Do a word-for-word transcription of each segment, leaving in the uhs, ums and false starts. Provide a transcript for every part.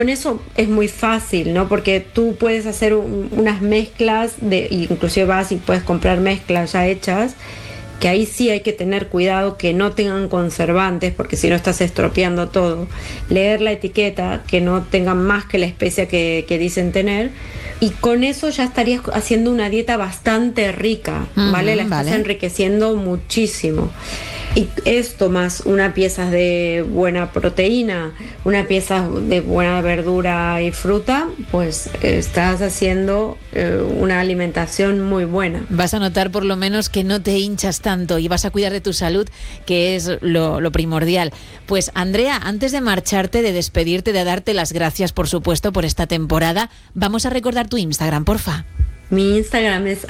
Con eso es muy fácil, ¿no? Porque tú puedes hacer un, unas mezclas, de, inclusive vas y puedes comprar mezclas ya hechas, que ahí sí hay que tener cuidado que no tengan conservantes, porque si no estás estropeando todo. Leer la etiqueta, que no tengan más que la especia que, que dicen tener, y con eso ya estarías haciendo una dieta bastante rica, ¿vale? Mm, La estás vale. enriqueciendo muchísimo. Y esto más una pieza de buena proteína, una pieza de buena verdura y fruta, pues eh, estás haciendo eh, una alimentación muy buena. Vas a notar por lo menos que no te hinchas tanto y vas a cuidar de tu salud, que es lo, lo primordial. Pues Andrea, antes de marcharte, de despedirte, de darte las gracias, por supuesto, por esta temporada, vamos a recordar tu Instagram, porfa. Mi Instagram es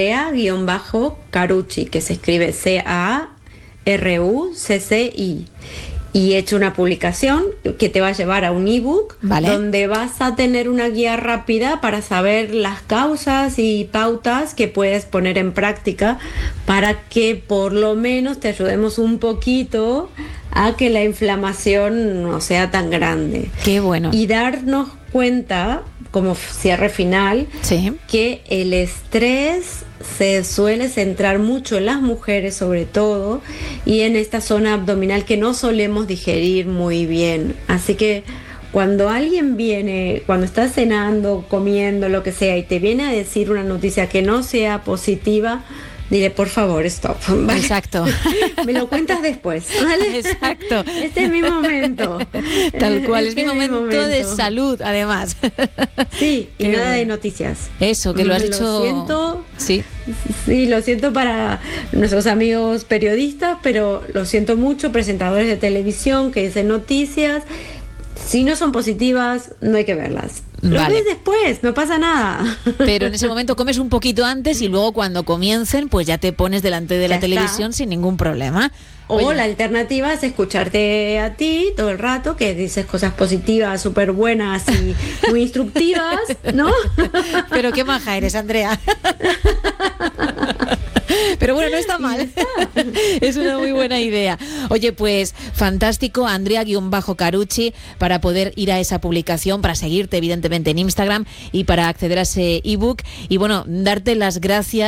Andrea-Carucci, que se escribe C A R U C C I. Y he hecho una publicación que te va a llevar a un ebook, Vale. donde vas a tener una guía rápida para saber las causas y pautas que puedes poner en práctica para que por lo menos te ayudemos un poquito a que la inflamación no sea tan grande. Qué bueno. Y darnos cuenta, como cierre final, Sí. que el estrés se suele centrar mucho en las mujeres sobre todo y en esta zona abdominal que no solemos digerir muy bien. Así que cuando alguien viene, cuando estás cenando, comiendo, lo que sea, y te viene a decir una noticia que no sea positiva, dile, por favor, stop, ¿vale? Exacto. Me lo cuentas después, ¿vale? Exacto. Este es mi momento. Tal cual, es Este mi momento, de salud, además. Sí, y Qué nada bueno. de noticias. Eso, que lo has Lo hecho... siento. Sí. Sí, lo siento para nuestros amigos periodistas, pero lo siento mucho, presentadores de televisión que dicen noticias. Si no son positivas, no hay que verlas. Lo Vale. ves después, no pasa nada. Pero en ese momento comes un poquito antes y luego cuando comiencen, pues ya te pones delante de Ya la está. televisión sin ningún problema. O Oye, la alternativa es escucharte a ti todo el rato, que dices cosas positivas, súper buenas y muy instructivas, ¿no? pero qué maja eres, Andrea. Pero bueno, no está mal. Es una muy buena idea. Oye, pues fantástico, Andrea-Carucci, para poder ir a esa publicación, para seguirte evidentemente en Instagram y para acceder a ese ebook. Y bueno, darte las gracias.